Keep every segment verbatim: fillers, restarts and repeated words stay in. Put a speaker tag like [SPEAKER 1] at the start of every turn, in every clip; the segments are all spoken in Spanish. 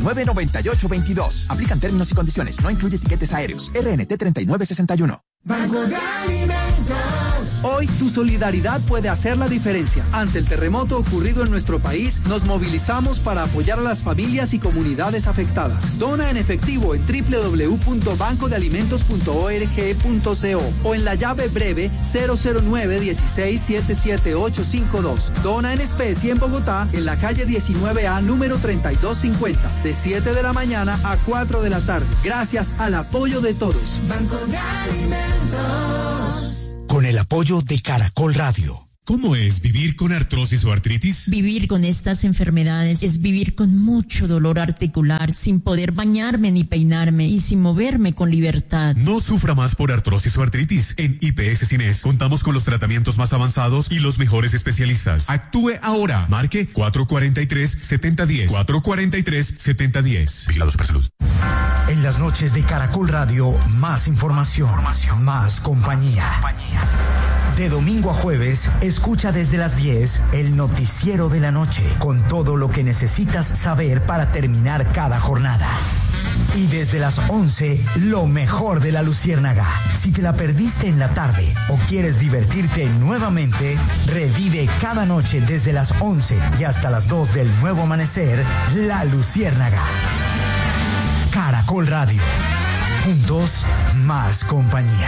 [SPEAKER 1] nueve, noventa y ocho, veintidós. Aplican términos y condiciones. No incluye tiquetes aéreos. R N T treinta y nueve sesenta y uno.
[SPEAKER 2] Banco de Alimentos.
[SPEAKER 3] Hoy tu solidaridad puede hacer la diferencia. Ante el terremoto ocurrido en nuestro país, nos movilizamos para apoyar a las familias y comunidades afectadas. Dona en efectivo en doble u doble u doble u punto banco de alimentos punto org punto co o en la llave breve cero cero nueve, dieciséis, setenta y siete, ochocientos cincuenta y dos. Dona en especie en Bogotá, en la calle diecinueve A, número treinta y dos cincuenta, de siete de la mañana a cuatro de la tarde. Gracias al apoyo de todos.
[SPEAKER 2] Banco de Alimentos.
[SPEAKER 4] Con el apoyo de Caracol Radio.
[SPEAKER 5] ¿Cómo es vivir con artrosis o artritis?
[SPEAKER 6] Vivir con estas enfermedades es vivir con mucho dolor articular, sin poder bañarme ni peinarme y sin moverme con libertad.
[SPEAKER 5] No sufra más por artrosis o artritis. En I P S Cines contamos con los tratamientos más avanzados y los mejores especialistas. Actúe ahora. Marque cuatro cuatro tres, siete cero uno cero. cuatro cuatro tres, siete cero uno cero. Vigilados por salud.
[SPEAKER 4] En las noches de Caracol Radio, más información, información más compañía. compañía. De domingo a jueves, escucha desde las diez el noticiero de la noche, con todo lo que necesitas saber para terminar cada jornada. Y desde las once, lo mejor de la Luciérnaga. Si te la perdiste en la tarde o quieres divertirte nuevamente, revive cada noche desde las once y hasta las dos del nuevo amanecer, La Luciérnaga. Caracol Radio. Juntos, más compañía.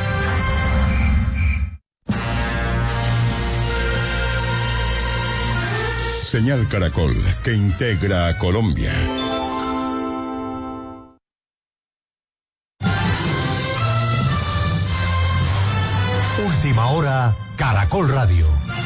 [SPEAKER 7] Señal Caracol, que integra a Colombia.
[SPEAKER 4] Última hora, Caracol Radio.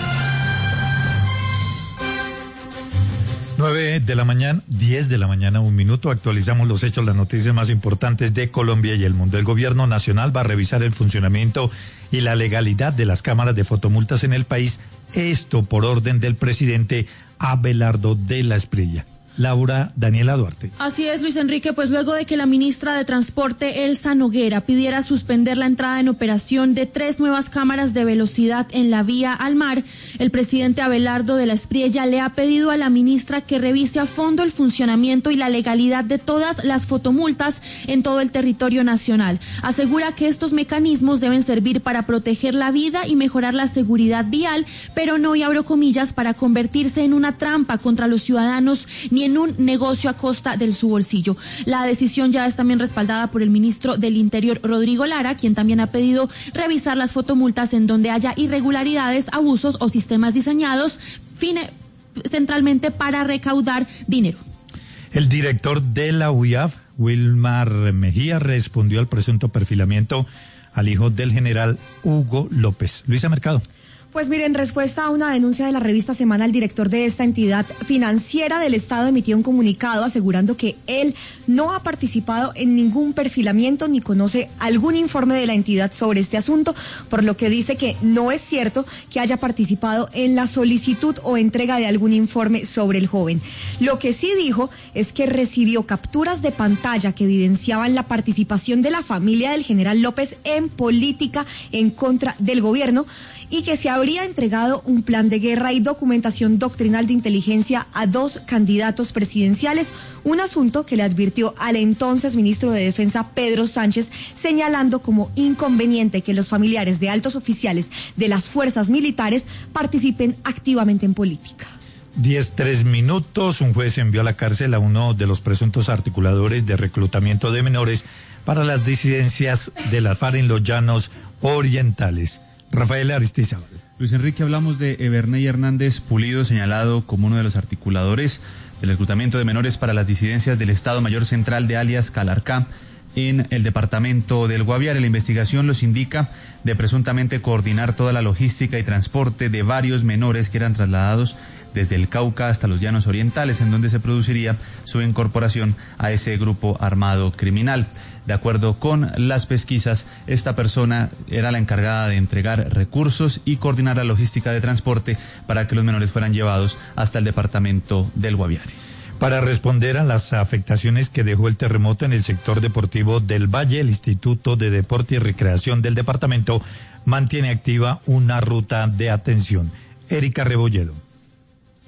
[SPEAKER 8] nueve de la mañana, diez de la mañana, un minuto. Actualizamos los hechos, las noticias más importantes de Colombia y el mundo. El gobierno nacional va a revisar el funcionamiento y la legalidad de las cámaras de fotomultas en el país. Esto por orden del presidente Abelardo de la Espriella. Laura Daniela Duarte.
[SPEAKER 9] Así es, Luis Enrique, pues luego de que la ministra de Transporte, Elsa Noguera, pidiera suspender la entrada en operación de tres nuevas cámaras de velocidad en la vía al mar, el presidente Abelardo de la Espriella le ha pedido a la ministra que revise a fondo el funcionamiento y la legalidad de todas las fotomultas en todo el territorio nacional. Asegura que estos mecanismos deben servir para proteger la vida y mejorar la seguridad vial, pero no, y abro comillas, para convertirse en una trampa contra los ciudadanos ni en un negocio a costa de su bolsillo. La decisión ya es también respaldada por el ministro del Interior, Rodrigo Lara, quien también ha pedido revisar las fotomultas en donde haya irregularidades, abusos o sistemas diseñados fine, centralmente para recaudar dinero.
[SPEAKER 8] El director de la U I A F, Wilmar Mejía, respondió al presunto perfilamiento al hijo del general Hugo López. Luisa Mercado.
[SPEAKER 10] Pues mire, en respuesta a una denuncia de la revista Semana, el director de esta entidad financiera del Estado emitió un comunicado asegurando que él no ha participado en ningún perfilamiento ni conoce algún informe de la entidad sobre este asunto, por lo que dice que no es cierto que haya participado en la solicitud o entrega de algún informe sobre el joven. Lo que sí dijo es que recibió capturas de pantalla que evidenciaban la participación de la familia del general López en política en contra del gobierno y que se ha habría entregado un plan de guerra y documentación doctrinal de inteligencia a dos candidatos presidenciales, un asunto que le advirtió al entonces ministro de Defensa Pedro Sánchez, señalando como inconveniente que los familiares de altos oficiales de las fuerzas militares participen activamente en política.
[SPEAKER 8] Diez, tres minutos. Un juez envió a la cárcel a uno de los presuntos articuladores de reclutamiento de menores para las disidencias de la FARC en los Llanos Orientales. Rafael Aristizábal.
[SPEAKER 11] Luis Enrique, hablamos de Everney Hernández Pulido, señalado como uno de los articuladores del reclutamiento de menores para las disidencias del Estado Mayor Central de alias Calarcá en el departamento del Guaviare. La investigación los indica de presuntamente coordinar toda la logística y transporte de varios menores que eran trasladados desde el Cauca hasta los Llanos Orientales, en donde se produciría su incorporación a ese grupo armado criminal. De acuerdo con las pesquisas, esta persona era la encargada de entregar recursos y coordinar la logística de transporte para que los menores fueran llevados hasta el departamento del Guaviare.
[SPEAKER 8] Para responder a las afectaciones que dejó el terremoto en el sector deportivo del Valle, el Instituto de Deporte y Recreación del departamento mantiene activa una ruta de atención. Erika Rebolledo.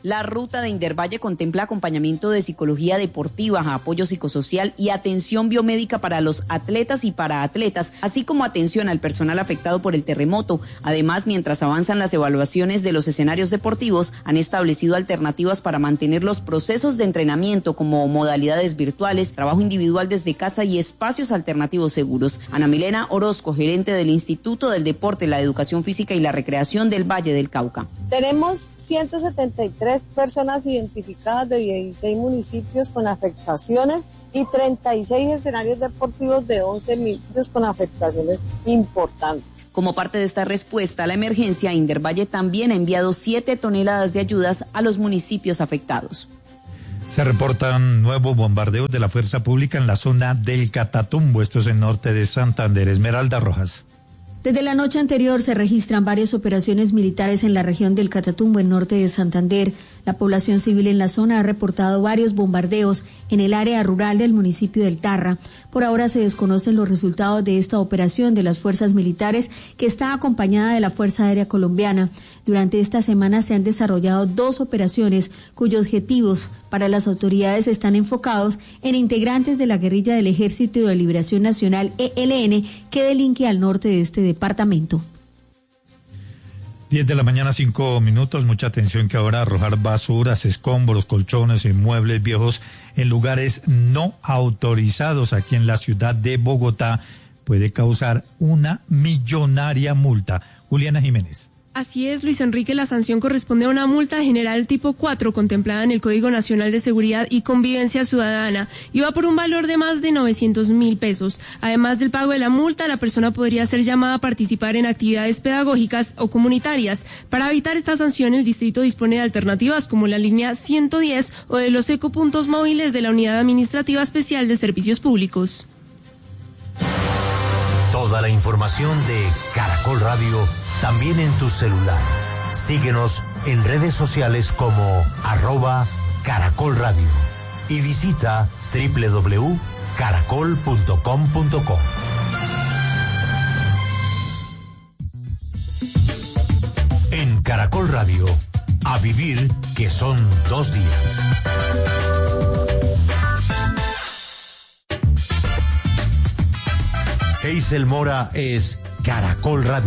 [SPEAKER 12] La ruta de Indervalle contempla acompañamiento de psicología deportiva, apoyo psicosocial y atención biomédica para los atletas y paraatletas, así como atención al personal afectado por el terremoto. Además, mientras avanzan las evaluaciones de los escenarios deportivos, han establecido alternativas para mantener los procesos de entrenamiento como modalidades virtuales, trabajo individual desde casa y espacios alternativos seguros. Ana Milena Orozco, gerente del Instituto del Deporte, la Educación Física y la Recreación del Valle del Cauca.
[SPEAKER 13] Tenemos ciento setenta y tres personas identificadas de dieciséis municipios con afectaciones y treinta y seis escenarios deportivos de once municipios con afectaciones importantes.
[SPEAKER 12] Como parte de esta respuesta a la emergencia, Indervalle también ha enviado siete toneladas de ayudas a los municipios afectados.
[SPEAKER 8] Se reportan nuevos bombardeos de la fuerza pública en la zona del Catatumbo, esto es en norte de Santander. Esmeralda Rojas.
[SPEAKER 14] Desde la noche anterior se registran varias operaciones militares en la región del Catatumbo, en norte de Santander. La población civil en la zona ha reportado varios bombardeos en el área rural del municipio del Tarra. Por ahora se desconocen los resultados de esta operación de las fuerzas militares, que está acompañada de la Fuerza Aérea Colombiana. Durante esta semana se han desarrollado dos operaciones cuyos objetivos para las autoridades están enfocados en integrantes de la guerrilla del Ejército de Liberación Nacional E L N que delinque al norte de este departamento.
[SPEAKER 8] diez de la mañana, cinco minutos. Mucha atención que ahora arrojar basuras, escombros, colchones y muebles viejos en lugares no autorizados aquí en la ciudad de Bogotá puede causar una millonaria multa. Juliana Jiménez.
[SPEAKER 15] Así es, Luis Enrique, la sanción corresponde a una multa general tipo cuatro contemplada en el Código Nacional de Seguridad y Convivencia Ciudadana y va por un valor de más de novecientos mil pesos. Además del pago de la multa, la persona podría ser llamada a participar en actividades pedagógicas o comunitarias. Para evitar esta sanción, el distrito dispone de alternativas como la línea ciento diez o de los ecopuntos móviles de la Unidad Administrativa Especial de Servicios Públicos.
[SPEAKER 16] Toda la información de Caracol Radio también en tu celular. Síguenos en redes sociales como arroba Caracol Radio y visita doble u doble u doble u punto caracol punto com punto co. En Caracol Radio, a vivir que son dos días. Hazel Mora es Caracol Radio.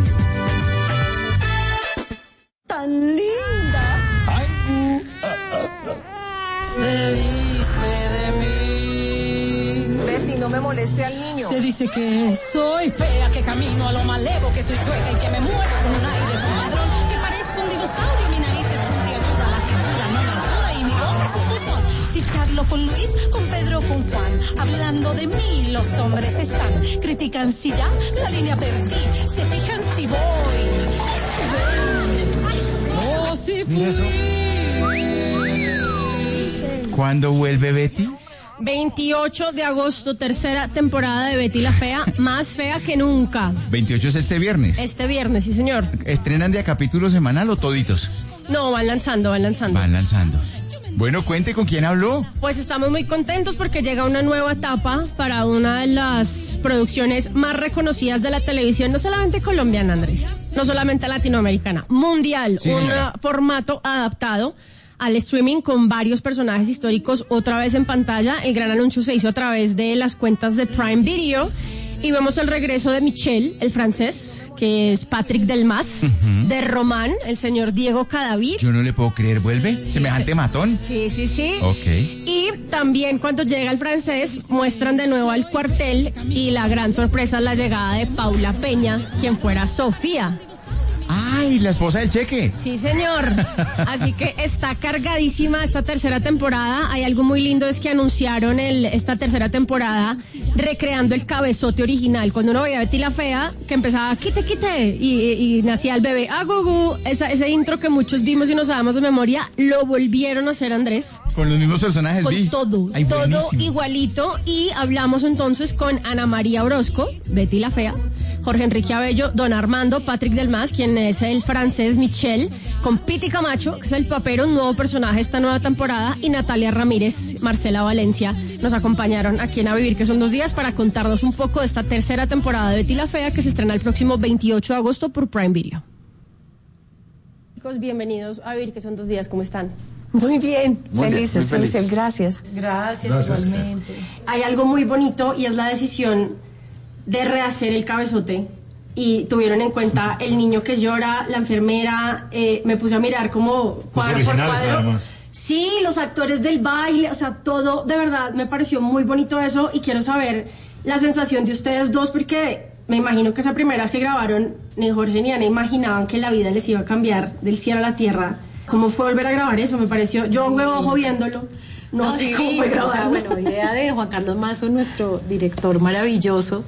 [SPEAKER 2] Tan linda. Ay, uh, uh, uh, uh. Se dice de mí.
[SPEAKER 13] Betty, no me moleste al niño.
[SPEAKER 17] Se dice que soy fea, que camino a lo malevo, que soy chueca y que me muero con un aire comadrón, que parezco un dinosaurio, mi nariz es puntiaguda, la figura no me ayuda y mi boca es un buzón. Si charlo con Luis, con Pedro, con Juan, hablando de mí los hombres están. Critican si ya la línea perdí, se fijan si voy, si ven. Si
[SPEAKER 18] ¿Cuándo vuelve Betty?
[SPEAKER 15] veintiocho de agosto, tercera temporada de Betty la Fea, más fea que nunca.
[SPEAKER 18] veintiocho es este viernes.
[SPEAKER 15] Este viernes, sí señor.
[SPEAKER 18] ¿Estrenan de a capítulo semanal o toditos?
[SPEAKER 15] No, van lanzando, van lanzando.
[SPEAKER 18] Van lanzando. Bueno, cuente con quién habló.
[SPEAKER 15] Pues estamos muy contentos porque llega una nueva etapa para una de las producciones más reconocidas de la televisión, no solamente colombiana, Andrés, no solamente latinoamericana, mundial, sí, un formato adaptado al streaming con varios personajes históricos otra vez en pantalla. El gran anuncio se hizo a través de las cuentas de Prime Video y vemos el regreso de Michel, el francés, que es Patrick Delmas, uh-huh. de Román, el señor Diego Cadavid.
[SPEAKER 18] Yo no le puedo creer, ¿vuelve? Sí, ¿semejante sí, matón?
[SPEAKER 15] Sí, sí, sí.
[SPEAKER 18] Ok.
[SPEAKER 15] Y también cuando llega el francés, muestran de nuevo al cuartel y la gran sorpresa es la llegada de Paula Peña, quien fuera Sofía.
[SPEAKER 18] ¡Ay, la esposa del Cheque!
[SPEAKER 15] Sí, señor. Así que está cargadísima esta tercera temporada. Hay algo muy lindo, es que anunciaron el, esta tercera temporada recreando el cabezote original. Cuando uno veía a Betty la Fea, que empezaba, quite, quite, y, y nacía el bebé, ah, gugu. Esa, ese intro que muchos vimos y nos sabemos de memoria, lo volvieron a hacer, Andrés.
[SPEAKER 18] Con los mismos personajes,
[SPEAKER 15] Con
[SPEAKER 18] vi.
[SPEAKER 15] todo, Ay, todo buenísimo. Igualito. Y hablamos entonces con Ana María Orozco, Betty la Fea, Jorge Enrique Abello, Don Armando, Patrick Delmas, quien es el francés Michel, con Piti Camacho, que es el papero, un nuevo personaje esta nueva temporada, y Natalia Ramírez, Marcela Valencia, nos acompañaron aquí en A Vivir, que son dos días, para contarnos un poco de esta tercera temporada de Betty la Fea, que se estrena el próximo veintiocho de agosto por Prime Video. Chicos, bienvenidos a Vivir, que son dos días, ¿cómo están?
[SPEAKER 19] Muy bien,
[SPEAKER 11] Muy
[SPEAKER 19] felices,
[SPEAKER 11] bien, muy
[SPEAKER 19] felices,
[SPEAKER 11] felices.
[SPEAKER 19] gracias.
[SPEAKER 13] Gracias,
[SPEAKER 11] Gracias.
[SPEAKER 13] igualmente.
[SPEAKER 15] Hay algo muy bonito y es la decisión de rehacer el cabezote. Y tuvieron en cuenta el niño que llora, la enfermera, eh, me puse a mirar como cuadro por cuadro.
[SPEAKER 20] Además.
[SPEAKER 15] Sí, los actores del baile, o sea, todo, de verdad, me pareció muy bonito eso y quiero saber la sensación de ustedes dos porque me imagino que esa primera vez que grabaron, ni Jorge ni Ana imaginaban que la vida les iba a cambiar del cielo a la tierra. ¿Cómo fue volver a grabar eso? Me pareció, yo huevo ojo viéndolo. No,
[SPEAKER 13] No,
[SPEAKER 15] sé
[SPEAKER 13] sí,
[SPEAKER 15] cómo fue
[SPEAKER 13] o
[SPEAKER 15] grabar.
[SPEAKER 13] sea, bueno, idea de Juan Carlos Mazo, nuestro director maravilloso,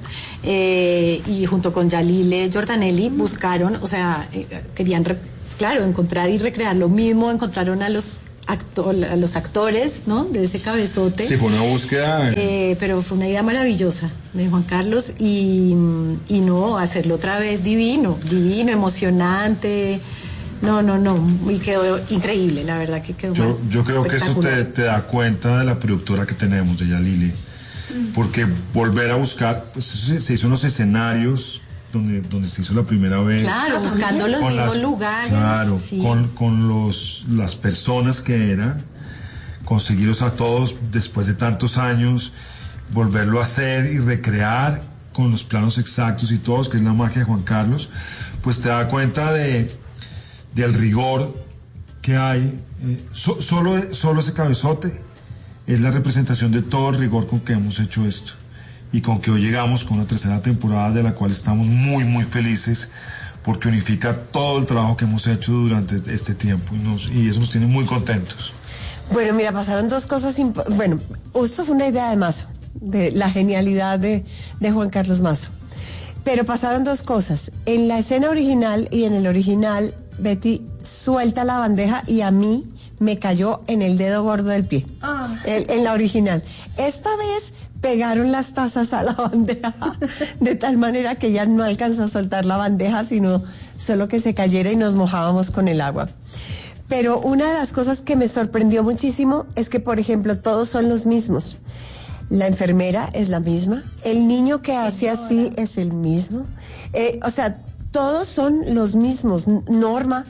[SPEAKER 13] eh, y junto con Yalile Giordanelli buscaron, o sea, eh, querían, re- claro, encontrar y recrear lo mismo, encontraron a los acto- a los actores, ¿no? De ese cabezote.
[SPEAKER 20] Sí, fue una búsqueda.
[SPEAKER 13] Eh, pero fue una idea maravillosa de Juan Carlos y, y no, hacerlo otra vez divino, divino, emocionante. No, no, no, y quedó increíble, la verdad que quedó
[SPEAKER 20] Yo, yo creo que eso te,
[SPEAKER 13] espectacular.
[SPEAKER 20] te da cuenta de la productora que tenemos, de Yalili. Porque volver a buscar, pues se, se hizo unos escenarios donde, donde se hizo la primera vez.
[SPEAKER 13] Claro, buscando los
[SPEAKER 20] Con
[SPEAKER 13] mismos
[SPEAKER 20] las-
[SPEAKER 13] lugares.
[SPEAKER 20] Claro,
[SPEAKER 13] sí.
[SPEAKER 20] con, con los, las personas que eran, conseguirlos a todos después de tantos años, volverlo a hacer y recrear con los planos exactos y todos, que es la magia de Juan Carlos, pues te da cuenta de del rigor que hay. Eh, so- solo, solo ese cabezote es la representación de todo el rigor con que hemos hecho esto y con que hoy llegamos con una tercera temporada de la cual estamos muy muy felices porque unifica todo el trabajo que hemos hecho durante este tiempo y, nos, y eso nos tiene muy contentos.
[SPEAKER 19] Bueno, mira, pasaron dos cosas. imp- Bueno, esto fue una idea de Mazo, de la genialidad de, de Juan Carlos Mazo. Pero pasaron dos cosas. En la escena original y en el original, Betty suelta la bandeja y a mí me cayó en el dedo gordo del pie.
[SPEAKER 15] Ah.
[SPEAKER 19] El- en la original. Esta vez pegaron las tazas a la bandeja de tal manera que ya no alcanzó a soltar la bandeja, sino solo que se cayera y nos mojábamos con el agua. Pero una de las cosas que me sorprendió muchísimo es que, por ejemplo, todos son los mismos. La enfermera es la misma, el niño que hace así es el mismo, eh, o sea, todos son los mismos, N- Norma,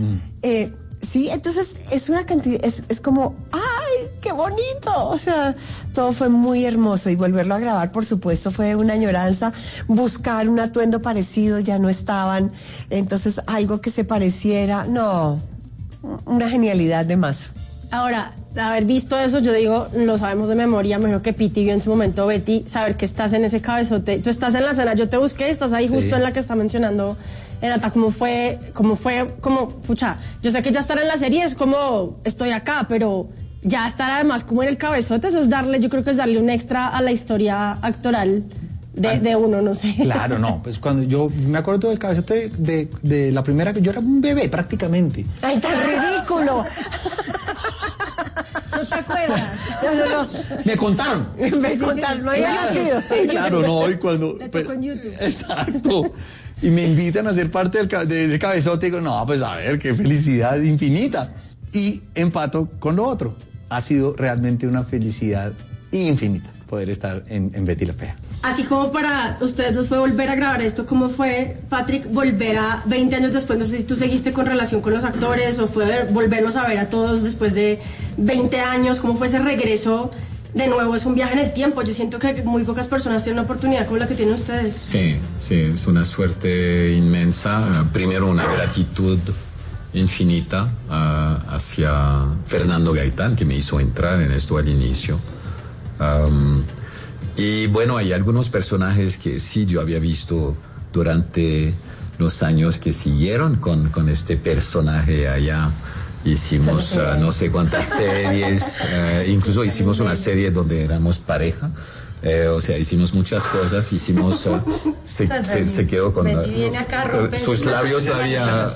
[SPEAKER 19] eh, sí, entonces es una cantidad, es, es como, ¡ay, qué bonito! O sea, todo fue muy hermoso y volverlo a grabar, por supuesto, fue una añoranza, buscar un atuendo parecido, ya no estaban, entonces algo que se pareciera, no, una genialidad de Mazo.
[SPEAKER 15] Ahora, haber visto eso, yo digo, lo sabemos de memoria, mejor que Piti vio en su momento, Betty, saber que estás en ese cabezote. Tú estás en la escena, yo te busqué, estás ahí
[SPEAKER 11] Sí.
[SPEAKER 15] justo en la que está mencionando Renata, ¿cómo fue? ¿Cómo fue? Como, pucha, yo sé que ya estar en la serie es como, estoy acá, pero ya estar además como en el cabezote, eso es darle, yo creo que es darle un extra a la historia actoral de, de uno, no sé.
[SPEAKER 21] Claro, no, pues cuando yo me acuerdo del cabezote de, de la primera que yo era un bebé prácticamente.
[SPEAKER 19] ¡Ay, tan ridículo!
[SPEAKER 15] ¿No te acuerdas?
[SPEAKER 19] No, no, no.
[SPEAKER 21] Me contaron.
[SPEAKER 19] Me contaron, no había nacido.
[SPEAKER 21] Claro, no, y cuando...
[SPEAKER 15] Le
[SPEAKER 21] pues,
[SPEAKER 15] tocó en YouTube.
[SPEAKER 21] exacto. Y me invitan a ser parte del, ca- de ese cabezote y digo, no, pues a ver, qué felicidad infinita. Y empato con lo otro. Ha sido realmente una felicidad infinita poder estar en, en Betty la Fea.
[SPEAKER 15] Así como para ustedes dos fue volver a grabar esto, ¿cómo fue, Patrick, volver a veinte años después? No sé si tú seguiste con relación con los actores o fue ver- volverlos a ver a todos después de veinte años. ¿Cómo fue ese regreso? De nuevo, es un viaje en el tiempo. Yo siento que muy pocas personas tienen una oportunidad como la que tienen ustedes.
[SPEAKER 22] Sí, sí, es una suerte inmensa. Primero, una gratitud infinita uh, hacia Fernando Gaitán, que me hizo entrar en esto al inicio. Um, y bueno, hay algunos personajes que sí yo había visto durante los años que siguieron con, con este personaje allá. Hicimos uh, no sé cuántas series, uh, incluso hicimos una serie donde éramos pareja. Eh, o sea, hicimos muchas cosas, hicimos... Uh, se, se, se quedó con...
[SPEAKER 13] Betty viene acá a romper.
[SPEAKER 22] Sus labios todavía...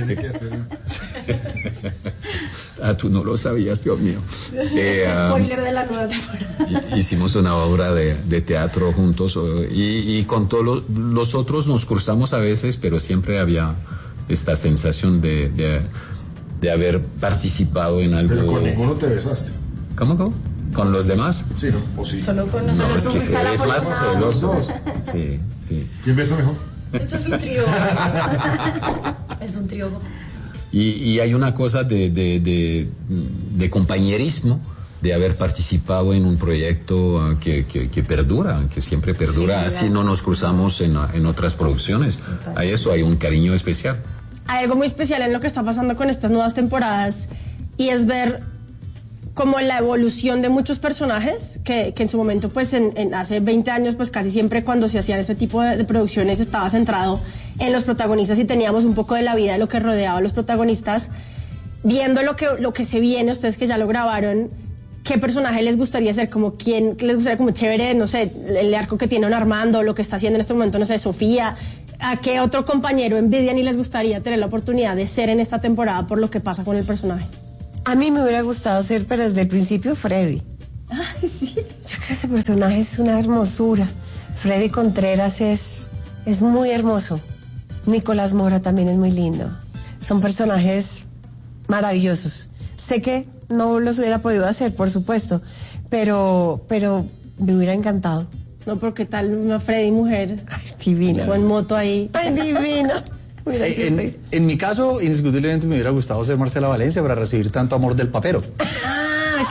[SPEAKER 22] Ah, tú no lo sabías, Dios mío. Eh, um,
[SPEAKER 15] Spoiler de la nueva temporada.
[SPEAKER 22] Hicimos una obra de, de teatro juntos uh, y, y con todos los, los otros nos cruzamos a veces, pero siempre había esta sensación de, de, de haber participado en algo...
[SPEAKER 20] Pero con ninguno te besaste.
[SPEAKER 22] ¿Cómo, cómo? ¿Con los demás?
[SPEAKER 20] Sí, ¿no? ¿O sí?
[SPEAKER 13] Solo con
[SPEAKER 22] No,
[SPEAKER 13] nosotros.
[SPEAKER 22] es que se es más celoso. Sí, sí.
[SPEAKER 20] ¿Quién besa mejor?
[SPEAKER 13] Eso es un trío. Es un trío
[SPEAKER 22] Y, y hay una cosa de, de, de, de compañerismo, de haber participado en un proyecto uh, que, que, que perdura, que siempre perdura, sí, así no nos cruzamos en, en otras producciones. A eso hay un cariño especial.
[SPEAKER 15] Hay algo muy especial en lo que está pasando con estas nuevas temporadas y es ver como la evolución de muchos personajes que, que en su momento, pues en, en hace veinte años, pues casi siempre cuando se hacían este tipo de, de producciones estaba centrado en los protagonistas y teníamos un poco de la vida de lo que rodeaba a los protagonistas. Viendo lo que, lo que se viene, ustedes que ya lo grabaron, ¿qué personaje les gustaría ser? Como quién les gustaría como chévere, no sé, el arco que tiene un Armando, lo que está haciendo en este momento, no sé, Sofía. ¿A qué otro compañero envidian y les gustaría tener la oportunidad de ser en esta temporada por lo que pasa con el personaje?
[SPEAKER 19] A mí me hubiera gustado ser, pero desde el principio, Freddy.
[SPEAKER 15] Ay, sí.
[SPEAKER 19] Yo creo que ese personaje es una hermosura. Freddy Contreras es, es muy hermoso. Nicolás Mora también es muy lindo. Son personajes maravillosos. Sé que no los hubiera podido hacer, por supuesto, pero, pero me hubiera encantado.
[SPEAKER 15] No, pero ¿qué tal una Freddy mujer?
[SPEAKER 19] Ay, divina.
[SPEAKER 15] Con moto ahí.
[SPEAKER 19] Ay, divina.
[SPEAKER 21] En, en mi caso, indiscutiblemente me hubiera gustado ser Marcela Valencia para recibir tanto amor del papero.
[SPEAKER 15] Ah,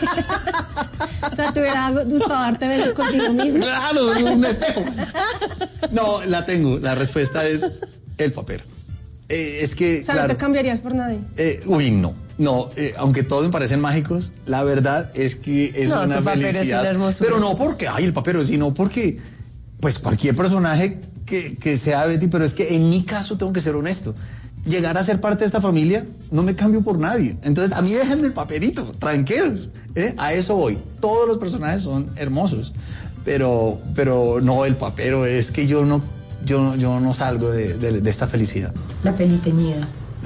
[SPEAKER 15] ¿qué? O sea, ¿te hubiera gustado darte besos contigo mismo?
[SPEAKER 21] Claro, un espejo. No, la tengo. La respuesta es el papero. Eh, es que,
[SPEAKER 15] o sea,
[SPEAKER 21] claro,
[SPEAKER 15] no te cambiarías por nadie.
[SPEAKER 21] Eh, uy, no. No, eh, aunque todos me parecen mágicos, la verdad es que es
[SPEAKER 19] no,
[SPEAKER 21] una
[SPEAKER 19] tu
[SPEAKER 21] felicidad.
[SPEAKER 19] Es una
[SPEAKER 21] pero no porque, ay, el papero, sino porque, pues cualquier personaje que, que sea Betty, pero es que en mi caso tengo que ser honesto. Llegar a ser parte de esta familia, no me cambio por nadie. Entonces, a mí déjenme el paperito, tranquilos. ¿eh? A eso voy. Todos los personajes son hermosos, pero, pero no, el papero, es que yo no, yo, yo no salgo de, de, de esta felicidad.
[SPEAKER 19] La peli teñida.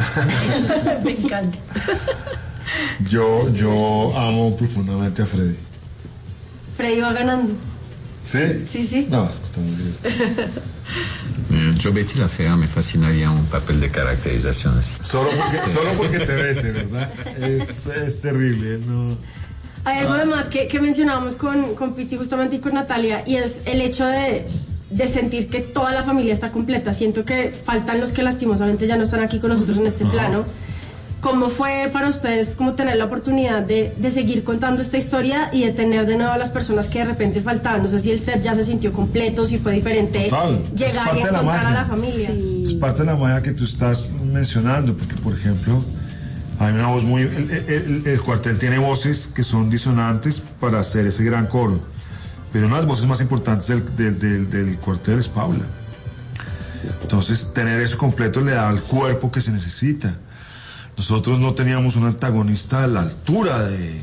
[SPEAKER 19] Me encanta.
[SPEAKER 20] Yo, yo amo profundamente a Freddy.
[SPEAKER 15] Freddy va ganando.
[SPEAKER 20] ¿Sí?
[SPEAKER 15] Sí, sí.
[SPEAKER 20] No, es que está muy
[SPEAKER 22] bien. Yo, Betty la Fea, me fascinaría un papel de caracterización así.
[SPEAKER 20] Solo porque, solo porque te bese, ¿verdad? Es, es terrible, ¿no?
[SPEAKER 15] Hay algo además que, que mencionábamos con, con Piti justamente y con Natalia, y es el hecho de, de sentir que toda la familia está completa. Siento que faltan los que lastimosamente ya no están aquí con nosotros en este plano. ¿Cómo fue para ustedes como tener la oportunidad de, de seguir contando esta historia y de tener de nuevo a las personas que de repente faltaban? No sé si el set ya se sintió completo, si fue diferente.
[SPEAKER 20] Total.
[SPEAKER 15] Llegar y encontrar a la familia.
[SPEAKER 20] Sí. Es parte de la magia que tú estás mencionando, porque por ejemplo, hay una voz muy... El, el, el, el cuartel tiene voces que son disonantes para hacer ese gran coro, pero una de las voces más importantes del, del, del, del cuartel es Paula. Entonces, tener eso completo le da al cuerpo que se necesita. Nosotros no teníamos un antagonista a la altura de...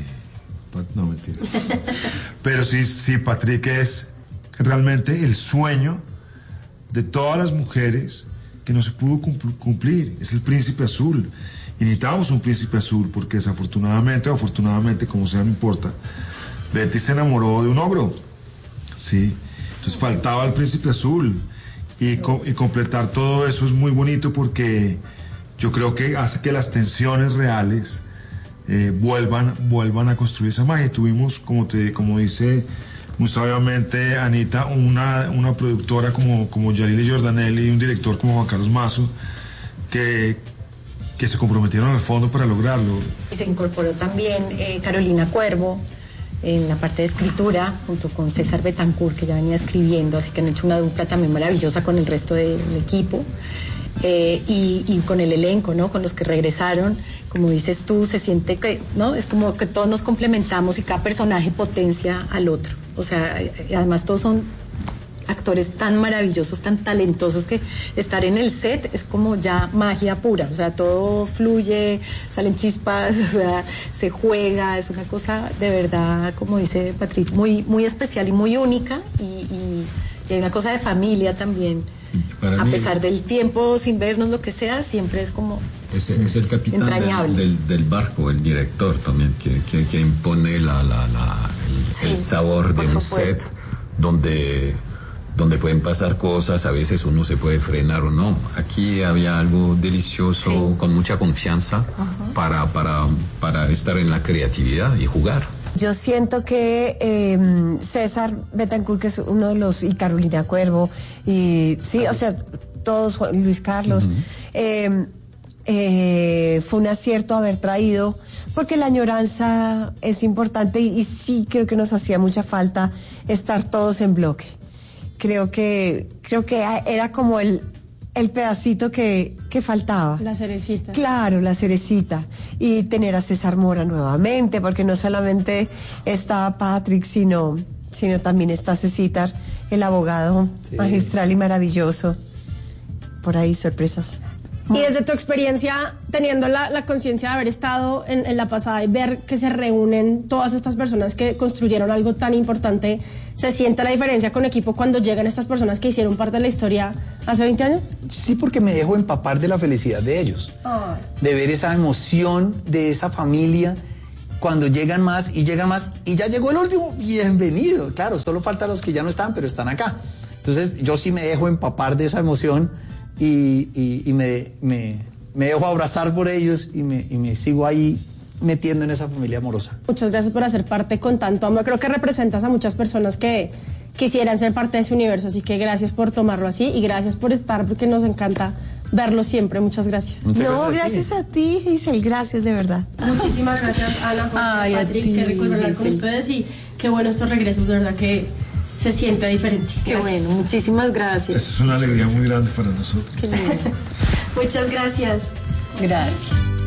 [SPEAKER 20] No, mentiras. Pero sí, sí, Patrick es realmente el sueño de todas las mujeres que no se pudo cumplir. Es el príncipe azul. Y necesitábamos un príncipe azul porque desafortunadamente o afortunadamente, como sea, no importa, Betty se enamoró de un ogro. Sí. Entonces faltaba el príncipe azul. Y, co y completar todo eso es muy bonito porque... yo creo que hace que las tensiones reales eh, vuelvan, vuelvan a construir esa magia. Tuvimos, como, te, como dice muy sabiamente Anita, una, una productora como, como Yarili Giordanelli y un director como Juan Carlos Mazo, que, que se comprometieron al fondo para lograrlo.
[SPEAKER 19] Y se incorporó también eh, Carolina Cuervo en la parte de escritura, junto con César Betancourt, que ya venía escribiendo, así que han hecho una dupla también maravillosa con el resto del equipo. Eh, y, y con el elenco, ¿no? Con los que regresaron, como dices tú, se siente que, ¿no? Es como que todos nos complementamos y cada personaje potencia al otro. O sea, además todos son actores tan maravillosos, tan talentosos, que estar en el set es como ya magia pura. O sea, todo fluye, salen chispas, o sea, se juega, es una cosa de verdad, como dice Patrick, muy, muy especial y muy única, y, y, y hay una cosa de familia también. Para a mí, pesar del tiempo sin vernos, lo que sea, siempre es como
[SPEAKER 22] es, es el capitán del, del, del barco, el director también, que, que, que impone la, la, la, el, sí, el sabor de un set donde, donde pueden pasar cosas, a veces uno se puede frenar o no. Aquí había algo delicioso, sí, con mucha confianza, uh-huh, para, para, para estar en la creatividad y jugar.
[SPEAKER 19] Yo siento que eh, César Betancourt, que es uno de los, y Carolina Cuervo, y sí, o sea, todos, Luis Carlos, uh-huh, eh, Eh, fue un acierto haber traído, porque la añoranza es importante y, y sí creo que nos hacía mucha falta estar todos en bloque. Creo que, creo que era como el, el pedacito que, que faltaba.
[SPEAKER 15] La cerecita.
[SPEAKER 19] Claro, la cerecita. Y tener a César Mora nuevamente, porque no solamente está Patrick, sino, sino también está Cecitar, el abogado sí. magistral y maravilloso. Por ahí sorpresas.
[SPEAKER 15] Y desde tu experiencia, teniendo la, la conciencia de haber estado en, en la pasada y ver que se reúnen todas estas personas que construyeron algo tan importante, ¿se siente la diferencia con equipo cuando llegan estas personas que hicieron parte de la historia hace veinte años?
[SPEAKER 21] Sí, porque me dejo empapar de la felicidad de ellos, oh. de ver esa emoción de esa familia cuando llegan más y llegan más y ya llegó el último, bienvenido. Claro, solo faltan los que ya no están, pero están acá. Entonces yo sí me dejo empapar de esa emoción. Y, y, y me, me, me dejo abrazar por ellos y me, y me sigo ahí metiendo en esa familia amorosa.
[SPEAKER 15] Muchas gracias por hacer parte con tanto amor. Creo que representas a muchas personas que quisieran ser parte de ese universo, así que gracias por tomarlo así y gracias por estar, porque nos encanta verlo siempre. Muchas gracias.
[SPEAKER 19] Muchas no, gracias, gracias a ti, Giselle, gracias de verdad.
[SPEAKER 15] Muchísimas gracias, Ana, Juan,
[SPEAKER 19] Ay,
[SPEAKER 15] Patrick,
[SPEAKER 19] ti,
[SPEAKER 15] qué rico hablar con ustedes y qué bueno estos regresos, de verdad que se siente diferente.
[SPEAKER 19] Qué gracias. Bueno, muchísimas gracias.
[SPEAKER 20] Eso es una alegría muy grande para nosotros.
[SPEAKER 15] Qué lindo. Muchas gracias.
[SPEAKER 19] Gracias.